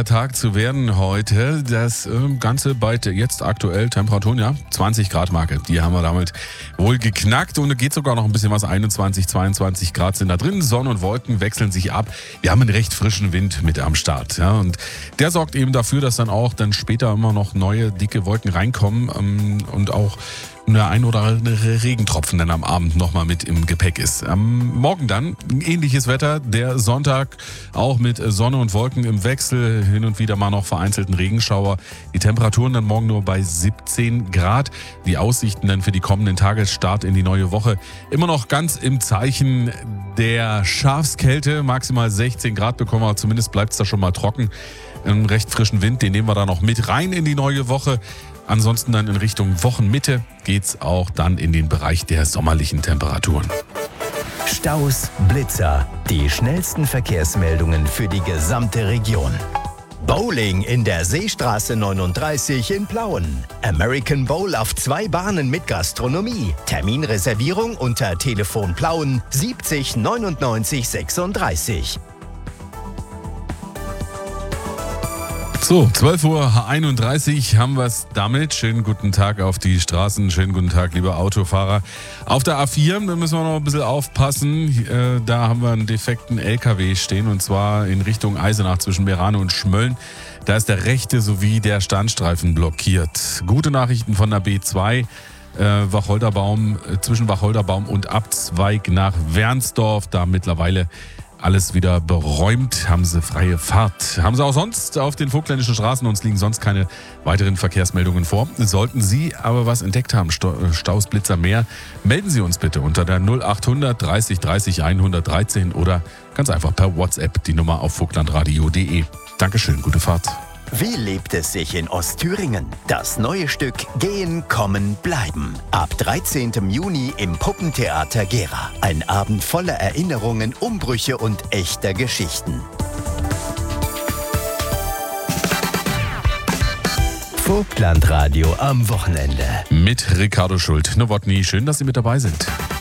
herrlicher Tag zu werden heute. Das Ganze bei jetzt aktuell Temperaturen, ja, 20 Grad Marke. Die haben wir damit wohl geknackt und geht sogar noch ein bisschen was. 21, 22 Grad sind da drin. Sonne und Wolken wechseln sich ab. Wir haben einen recht frischen Wind mit am Start. Ja, und der sorgt eben dafür, dass dann später immer noch neue dicke Wolken reinkommen und auch ein oder andere Regentropfen dann am Abend nochmal mit im Gepäck ist. Am Morgen dann ähnliches Wetter, der Sonntag auch mit Sonne und Wolken im Wechsel, hin und wieder mal noch vereinzelten Regenschauer. Die Temperaturen dann morgen nur bei 17 Grad. Die Aussichten dann für die kommenden Tage, Start in die neue Woche, immer noch ganz im Zeichen der Schafskälte. Maximal 16 Grad bekommen wir, zumindest bleibt es da schon mal trocken. Einen recht frischen Wind, den nehmen wir da noch mit rein in die neue Woche. Ansonsten dann in Richtung Wochenmitte geht's auch dann in den Bereich der sommerlichen Temperaturen. Staus, Blitzer, die schnellsten Verkehrsmeldungen für die gesamte Region. Bowling in der Seestraße 39 in Plauen. American Bowl auf 2 Bahnen mit Gastronomie. Terminreservierung unter Telefon Plauen 70 99 36. So, 12:31 Uhr haben wir es damit. Schönen guten Tag auf die Straßen, schönen guten Tag, liebe Autofahrer. Auf der A4, da müssen wir noch ein bisschen aufpassen. Da haben wir einen defekten LKW stehen und zwar in Richtung Eisenach zwischen Meerane und Schmölln. Da ist der rechte sowie der Standstreifen blockiert. Gute Nachrichten von der B2. Wacholderbaum, zwischen Wacholderbaum und Abzweig nach Wernsdorf. Da mittlerweile alles wieder beräumt, haben sie freie Fahrt. Haben sie auch sonst auf den vogtländischen Straßen, uns liegen sonst keine weiteren Verkehrsmeldungen vor. Sollten Sie aber was entdeckt haben, Staus, Blitzer, mehr, melden Sie uns bitte unter der 0800 30 30 113 oder ganz einfach per WhatsApp die Nummer auf vogtlandradio.de. Dankeschön, gute Fahrt. Wie lebt es sich in Ostthüringen? Das neue Stück Gehen, Kommen, Bleiben. Ab 13. Juni im Puppentheater Gera. Ein Abend voller Erinnerungen, Umbrüche und echter Geschichten. Vogtlandradio am Wochenende. Mit Ricardo Schult. Nowotny, schön, dass Sie mit dabei sind.